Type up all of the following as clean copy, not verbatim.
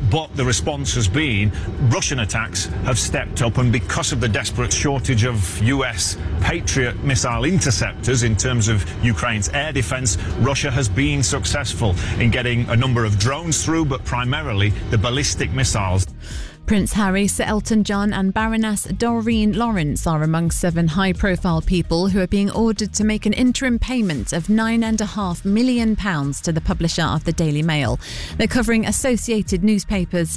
but the response has been Russian attacks have stepped up, and because of the desperate shortage of US Patriot missile interceptors in terms of Ukraine's air defense, Russia has been successful in getting a number of drones through, but primarily the ballistic missiles. Prince Harry, Sir Elton John and Baroness Doreen Lawrence are among 7 high-profile people who are being ordered to make an interim payment of £9.5 million to the publisher of the Daily Mail. They're covering Associated Newspapers'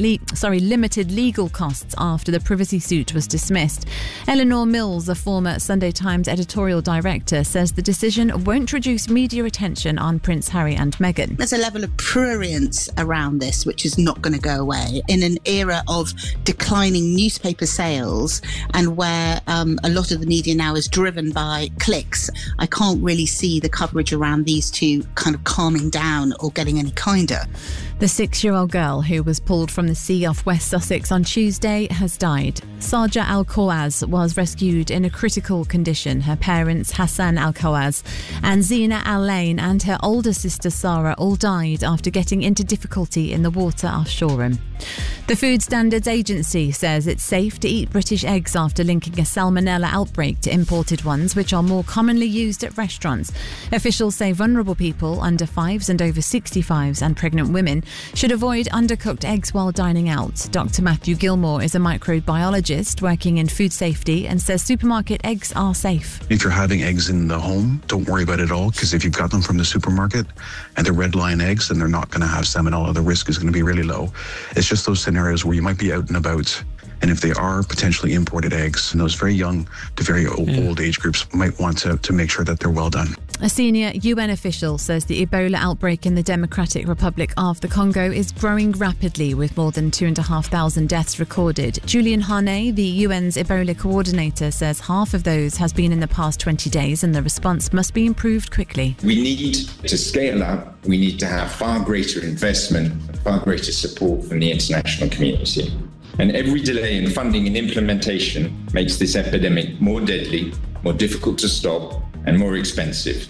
limited legal costs after the privacy suit was dismissed. Eleanor Mills, a former Sunday Times editorial director, says the decision won't reduce media attention on Prince Harry and Meghan. There's a level of prurience around this which is not going to go away in an era of declining newspaper sales and where a lot of the media now is driven by clicks. I can't really see the coverage around these two kind of calming down or getting any kinder. The 6-year-old girl who was pulled from the sea off West Sussex on Tuesday has died. Saja Al-Khawaz was rescued in a critical condition. Her parents, Hassan Al-Khawaz and Zina Al-Lain, and her older sister Sarah all died after getting into difficulty in the water off Shoreham. The Food Standards Agency says it's safe to eat British eggs after linking a salmonella outbreak to imported ones, which are more commonly used at restaurants. Officials say vulnerable people, under 5s and over 65s and pregnant women, should avoid undercooked eggs while dining out. Dr. Matthew Gilmore is a microbiologist working in food safety and says supermarket eggs are safe. If you're having eggs in the home, don't worry about it all, because if you've got them from the supermarket and they're red line eggs, then they're not going to have salmonella. The risk is going to be really low. It's just those scenarios where you might be out and about, and if they are potentially imported eggs, and those very young to very old age groups might want to make sure that they're well done. A senior UN official says the Ebola outbreak in the Democratic Republic of the Congo is growing rapidly, with more than 2,500 deaths recorded. Julian Harney, the UN's Ebola coordinator, says half of those has been in the past 20 days and the response must be improved quickly. We need to scale up. We need to have far greater investment, far greater support from the international community. And every delay in funding and implementation makes this epidemic more deadly, more difficult to stop, and more expensive.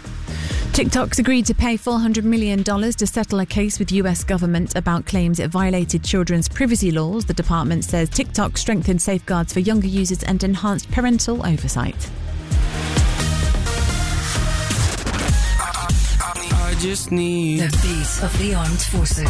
TikTok's agreed to pay $400 million to settle a case with US government about claims it violated children's privacy laws. The department says TikTok strengthened safeguards for younger users and enhanced parental oversight. I just need the beat of the armed forces.